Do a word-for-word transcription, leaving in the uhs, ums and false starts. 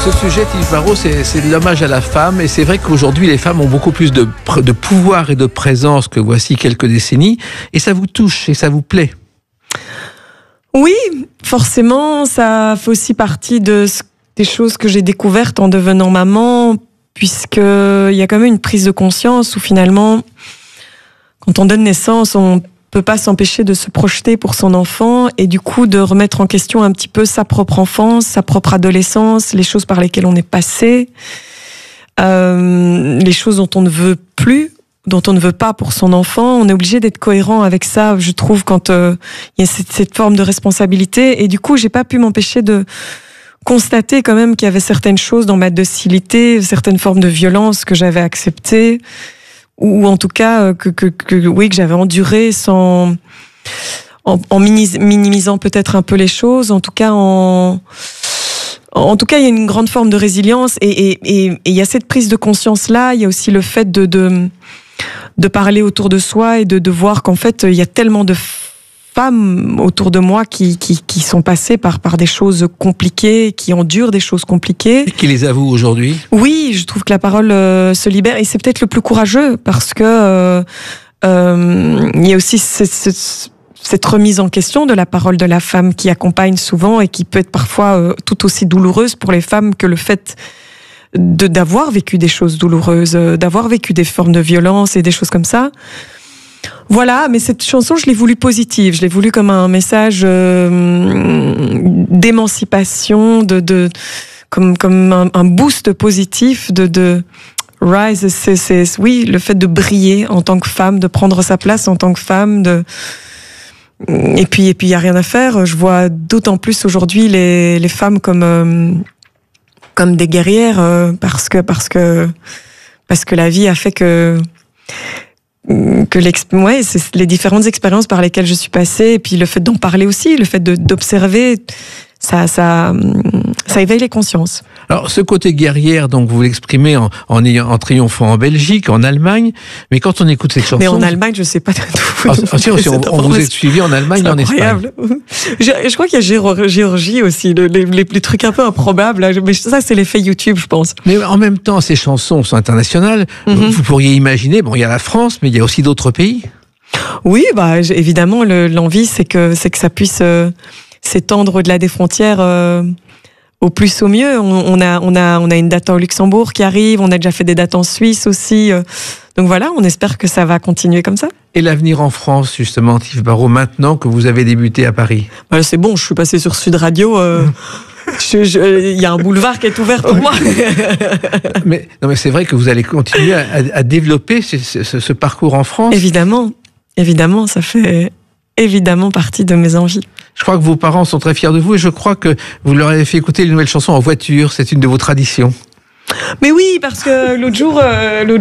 Ce sujet, Yves Barrault, c'est, c'est l'hommage à la femme. Et c'est vrai qu'aujourd'hui, les femmes ont beaucoup plus de, de pouvoir et de présence que voici quelques décennies. Et ça vous touche et ça vous plaît? Oui, forcément, ça fait aussi partie de, des choses que j'ai découvertes en devenant maman, puisqu'il y a quand même une prise de conscience où finalement, quand on donne naissance, on peut pas s'empêcher de se projeter pour son enfant et du coup de remettre en question un petit peu sa propre enfance, sa propre adolescence, les choses par lesquelles on est passé, euh, les choses dont on ne veut plus, dont on ne veut pas pour son enfant. On est obligé d'être cohérent avec ça, je trouve, quand euh, il y a cette, cette forme de responsabilité. Et du coup, j'ai pas pu m'empêcher de constater quand même qu'il y avait certaines choses dans ma docilité, certaines formes de violence que j'avais acceptées, ou en tout cas que, que, que oui que j'avais enduré sans en, en minimisant peut-être un peu les choses, en tout cas en en tout cas il y a une grande forme de résilience et et et, et il y a cette prise de conscience là. Il y a aussi le fait de de de parler autour de soi et de de voir qu'en fait il y a tellement de femmes autour de moi qui qui qui sont passées par par des choses compliquées, qui endurent des choses compliquées. Et qui les avouent aujourd'hui? Oui, je trouve que la parole euh, se libère et c'est peut-être le plus courageux parce que euh, euh, il y a aussi cette, cette, cette remise en question de la parole de la femme qui accompagne souvent et qui peut être parfois euh, tout aussi douloureuse pour les femmes que le fait de d'avoir vécu des choses douloureuses, euh, d'avoir vécu des formes de violence et des choses comme ça. Voilà, mais cette chanson, je l'ai voulu positive. Je l'ai voulu comme un message euh, d'émancipation, de, de comme comme un, un boost positif de de rise. C'est, c'est oui, le fait de briller en tant que femme, de prendre sa place en tant que femme. De et puis et puis il y a rien à faire. Je vois d'autant plus aujourd'hui les les femmes comme euh, comme des guerrières euh, parce que parce que parce que la vie a fait que que ouais, c'est les différentes expériences par lesquelles je suis passée et puis le fait d'en parler aussi, le fait de, d'observer, ça, ça, ça éveille les consciences. Alors, ce côté guerrière, donc, vous l'exprimez en, en, ayant, en triomphant en Belgique, en Allemagne, mais quand on écoute cette chanson... Mais en Allemagne, je sais pas du tout. Ah, ah, si, on, on vous a suivi en Allemagne et en Espagne. Je, je crois qu'il y a Géorgie aussi, le, les, les, les trucs un peu improbables, là. Mais ça, c'est l'effet YouTube, je pense. Mais en même temps, ces chansons sont internationales. Mm-hmm. Vous pourriez imaginer, bon, il y a la France, mais il y a aussi d'autres pays. Oui, bah, évidemment, le, l'envie, c'est que, c'est que ça puisse euh, s'étendre au-delà des frontières... Euh, au plus au mieux. On, on a, on a, on a une date au Luxembourg qui arrive. On a déjà fait des dates en Suisse aussi. Donc voilà, on espère que ça va continuer comme ça. Et l'avenir en France, justement, Yves Barrault, maintenant que vous avez débuté à Paris? Bah, c'est bon, je suis passé sur Sud Radio. Euh, je, je, il y a un boulevard qui est ouvert pour moi. mais, non, mais c'est vrai que vous allez continuer à, à développer ce, ce, ce parcours en France. Évidemment, évidemment, ça fait évidemment partie de mes envies. Je crois que vos parents sont très fiers de vous et je crois que vous leur avez fait écouter les nouvelles chansons en voiture. C'est une de vos traditions. Mais oui, parce que l'autre jour, euh, l'autre